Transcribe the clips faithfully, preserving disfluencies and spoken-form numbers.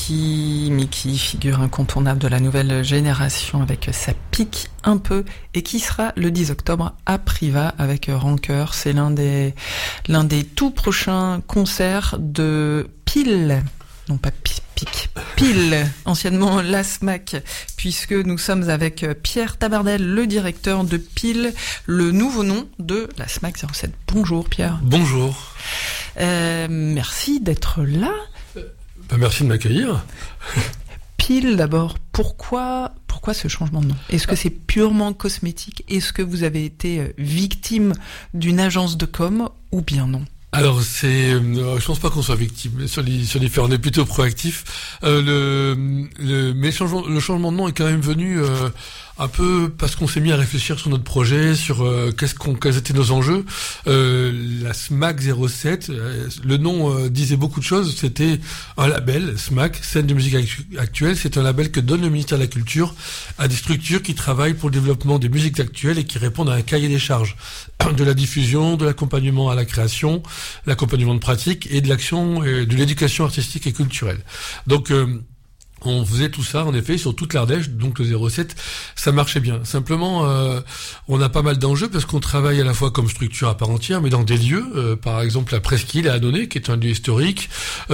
Mickey, Mickey, figure incontournable de la nouvelle génération avec sa pique un peu et qui sera le dix octobre à Privas avec Rancœur. C'est l'un des, l'un des tout prochains concerts de Pile. Non pas Pic, Pic, Pile, anciennement la SMAC, puisque nous sommes avec Pierre Tabardel, le directeur de Pile, le nouveau nom de la SMAC zéro sept. Bonjour Pierre. Bonjour. Euh, merci d'être là. Ben merci de m'accueillir. Pile d'abord, pourquoi, pourquoi ce changement de nom ? Est-ce que c'est purement cosmétique ? Est-ce que vous avez été victime d'une agence de com ou bien non ? Alors c'est, euh, je pense pas qu'on soit victime sur les sur les faits, on est plutôt proactif. Euh, le le mais le changement, le changement de nom est quand même venu euh, un peu parce qu'on s'est mis à réfléchir sur notre projet, sur euh, qu'est-ce qu'on quels étaient nos enjeux. Euh, la SMAC zéro sept, euh, le nom euh, disait beaucoup de choses. C'était un label SMAC, scène de musique actuelle. C'est un label que donne le ministère de la Culture à des structures qui travaillent pour le développement des musiques actuelles et qui répondent à un cahier des charges de la diffusion, de l'accompagnement à la création, l'accompagnement de pratique et de l'action, euh, de l'éducation artistique et culturelle. Donc euh, on faisait tout ça, en effet, sur toute l'Ardèche, donc le zéro sept, ça marchait bien. Simplement, euh, on a pas mal d'enjeux parce qu'on travaille à la fois comme structure à part entière, mais dans des lieux, euh, par exemple la Presqu'île à Annonay, qui est un lieu historique,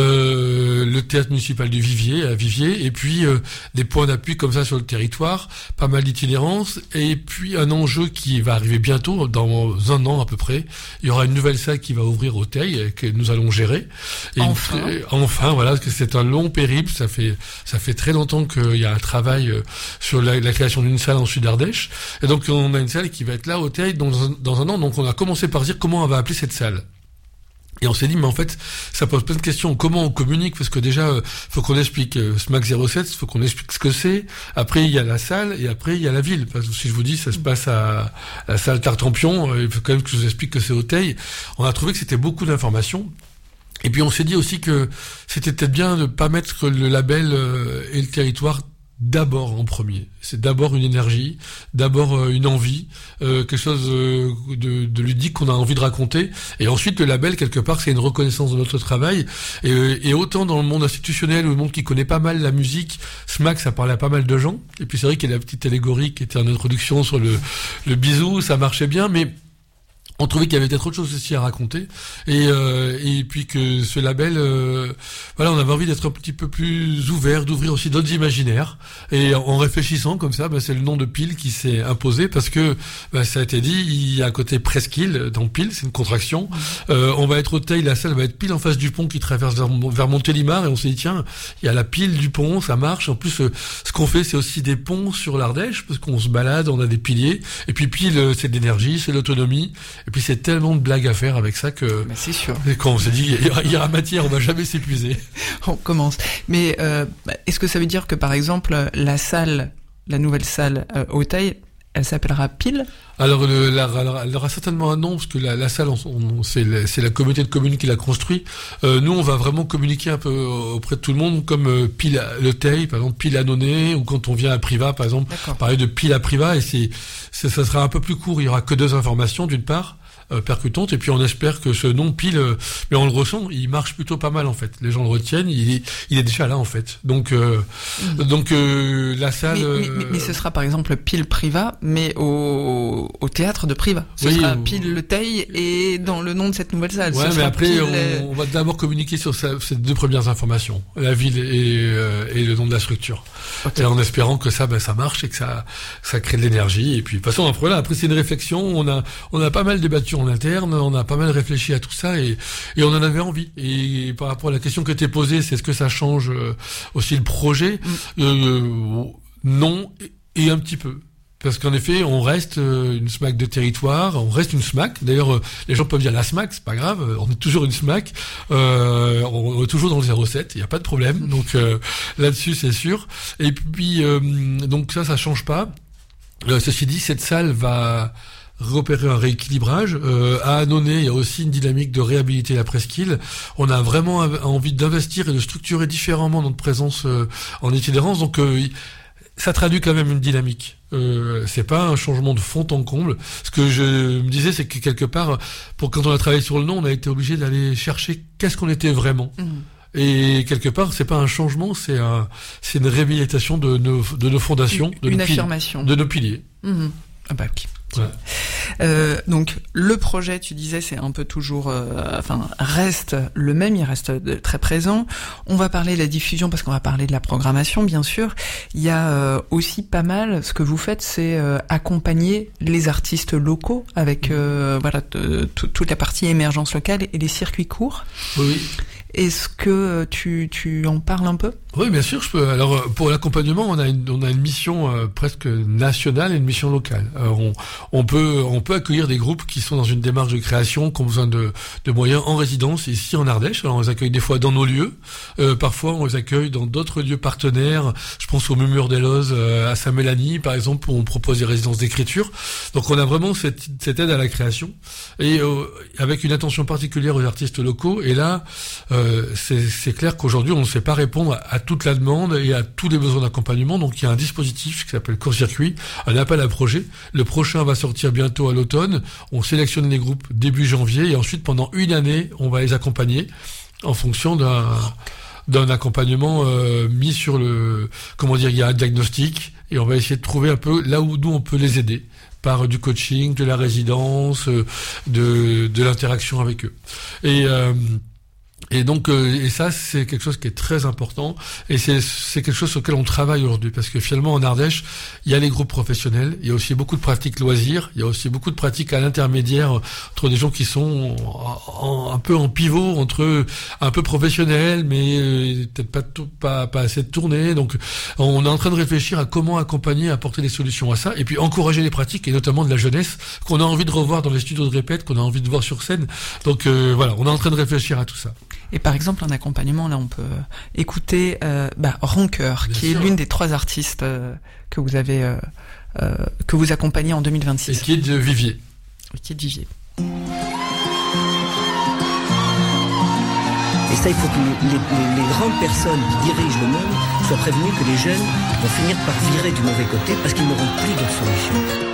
euh, le théâtre municipal du Vivier, à Vivier, et puis euh, des points d'appui comme ça sur le territoire, pas mal d'itinérance, et puis un enjeu qui va arriver bientôt, dans un an à peu près, il y aura une nouvelle salle qui va ouvrir au Teil, que nous allons gérer. Et enfin. Une, enfin, voilà, parce que c'est un long périple, ça fait... Ça fait très longtemps qu'il y a un travail sur la, la création d'une salle en Sud-Ardèche. Et donc, on a une salle qui va être là au Teil dans un, dans un an. Donc, on a commencé par dire comment on va appeler cette salle. Et on s'est dit, mais en fait, ça pose plein de questions. Comment on communique ? Parce que déjà, euh, faut qu'on explique euh, SMAC zéro sept, faut qu'on explique ce que c'est. Après, il y a la salle et après, il y a la ville. Parce que si je vous dis, ça se passe à, à la salle Tartampion, euh, il faut quand même que je vous explique que c'est au Teil. On a trouvé que c'était beaucoup d'informations. Et puis on s'est dit aussi que c'était peut-être bien de pas mettre le label euh, et le territoire d'abord en premier. C'est d'abord une énergie, d'abord euh, une envie, euh, quelque chose euh, de, de ludique qu'on a envie de raconter. Et ensuite le label, quelque part, c'est une reconnaissance de notre travail. Et, et autant dans le monde institutionnel ou le monde qui connaît pas mal la musique, SMAC, ça parlait à pas mal de gens. Et puis c'est vrai qu'il y a la petite allégorie qui était en introduction sur le, le bisou, ça marchait bien, mais on trouvait qu'il y avait peut-être autre chose aussi à raconter, et euh, et puis que ce label, euh, voilà, on avait envie d'être un petit peu plus ouvert, d'ouvrir aussi d'autres imaginaires, et en, en réfléchissant comme ça, bah, c'est le nom de Pile qui s'est imposé parce que bah, ça a été dit, il y a un côté presqu'île dans Pile, c'est une contraction. Euh, on va être au Teil, la salle va être pile en face du pont qui traverse vers, vers Montélimar, et on s'est dit tiens, il y a la pile du pont, ça marche. En plus, euh, ce qu'on fait, c'est aussi des ponts sur l'Ardèche parce qu'on se balade, on a des piliers, et puis Pile, euh, c'est de l'énergie, c'est l'autonomie. Et puis c'est tellement de blagues à faire avec ça que... Mais c'est sûr. Quand on s'est dit, il y aura matière, on va jamais s'épuiser. On commence. Mais euh, est-ce que ça veut dire que par exemple, la salle, la nouvelle salle euh, au Teil, elle s'appellera Pile ? Alors, le, la, la, elle aura certainement un nom, parce que la, la salle, on, on, c'est, la, c'est la communauté de communes qui l'a construit. Euh, nous, on va vraiment communiquer un peu auprès de tout le monde, comme euh, Pile le Teil, par exemple, Pile Annonay, ou quand on vient à Privas, par exemple, D'accord. parler de Pile à Privas, et c'est, c'est, ça sera un peu plus court, il y aura que deux informations, d'une part, Euh, percutante, et puis on espère que ce nom Pile, euh, mais on le ressent, il marche plutôt pas mal en fait. Les gens le retiennent, il est, il est déjà là en fait. Donc, euh, mmh. donc euh, la salle. Mais, mais, mais, mais ce sera par exemple Pile Privas, mais au, au théâtre de Privas. Ce oui, sera Pile le Teil et dans le nom de cette nouvelle salle. Ouais, ce mais après Pile... on, on va d'abord communiquer sur ça, ces deux premières informations, la ville et, euh, et le nom de la structure. Okay. Et en espérant que ça, ben, ça marche et que ça, ça crée de l'énergie. Et puis de toute façon après là, après c'est une réflexion. On a, on a pas mal débattu en interne, on a pas mal réfléchi à tout ça et, et on en avait envie. Et par rapport à la question que t'es posée, c'est est-ce que ça change euh, aussi le projet ? mm. euh, Non, et, et un petit peu. Parce qu'en effet, on reste euh, une SMAC de territoire, on reste une SMAC. D'ailleurs, euh, les gens peuvent dire la SMAC, c'est pas grave, on est toujours une SMAC, euh, on, on est toujours dans le zéro sept, il n'y a pas de problème. Donc euh, là-dessus, c'est sûr. Et puis, euh, donc ça, ça change pas. Euh, ceci dit, cette salle va repérer un rééquilibrage. Euh, à Annonay, il y a aussi une dynamique de réhabiliter la presqu'île. On a vraiment envie d'investir et de structurer différemment notre présence euh, en itinérance. Donc, euh, ça traduit quand même une dynamique. Euh, c'est pas un changement de fond en comble. Ce que je me disais, c'est que quelque part, pour quand on a travaillé sur le nom, on a été obligé d'aller chercher qu'est-ce qu'on était vraiment. Mmh. Et quelque part, c'est pas un changement, c'est un, c'est une réhabilitation de nos, de nos fondations, de une nos affirmation, piliers, de nos piliers. Mmh. Ah bah ok. Ouais. Euh, donc le projet, tu disais, c'est un peu toujours, euh, enfin reste le même, il reste de, très présent. On va parler de la diffusion parce qu'on va parler de la programmation, bien sûr. Il y a euh, aussi pas mal. Ce que vous faites, c'est euh, accompagner les artistes locaux avec euh, voilà t- t- toute la partie émergence locale et les circuits courts. Oui. Est-ce que tu tu en parles un peu? Oui, bien sûr, je peux. Alors, pour l'accompagnement, on a une, on a une mission euh, presque nationale et une mission locale. Alors, on, on peut, on peut accueillir des groupes qui sont dans une démarche de création, qui ont besoin de, de moyens en résidence ici en Ardèche. Alors, on les accueille des fois dans nos lieux. Euh, parfois, on les accueille dans d'autres lieux partenaires. Je pense au Murmure des Lozes, euh, à Saint-Mélanie, par exemple, où on propose des résidences d'écriture. Donc, on a vraiment cette, cette aide à la création et euh, avec une attention particulière aux artistes locaux. Et là, euh, c'est, c'est clair qu'aujourd'hui, on ne sait pas répondre à, à toute la demande et à tous les besoins d'accompagnement. Donc il y a un dispositif qui s'appelle Court-Circuit, un appel à projet. Le prochain va sortir bientôt à l'automne. On sélectionne les groupes début janvier et ensuite pendant une année, on va les accompagner en fonction d'un d'un accompagnement euh, mis sur le, comment dire, il y a un diagnostic et on va essayer de trouver un peu là où nous on peut les aider par du coaching, de la résidence, de de l'interaction avec eux. Et euh, Et donc, euh, et ça, c'est quelque chose qui est très important, et c'est c'est quelque chose sur lequel on travaille aujourd'hui, parce que finalement, en Ardèche, il y a les groupes professionnels, il y a aussi beaucoup de pratiques loisirs, il y a aussi beaucoup de pratiques à l'intermédiaire entre des gens qui sont en, en, un peu en pivot entre un peu professionnels, mais euh, peut-être pas, tout, pas pas assez de tournées. Donc, on est en train de réfléchir à comment accompagner, apporter des solutions à ça, et puis encourager les pratiques, et notamment de la jeunesse qu'on a envie de revoir dans les studios de répète, qu'on a envie de voir sur scène. Donc euh, voilà, on est en train de réfléchir à tout ça. Et par exemple, en accompagnement, là, on peut écouter euh, bah, Rancœur, Bien qui sûr. est l'une des trois artistes euh, que vous avez, euh, euh, que vous accompagnez en deux mille vingt-six. Et qui est de Vivier. Et qui est de Vivier. Et ça, il faut que les, les, les grandes personnes qui dirigent le monde soient prévenues que les jeunes vont finir par virer du mauvais côté parce qu'ils n'auront plus d'autre solution.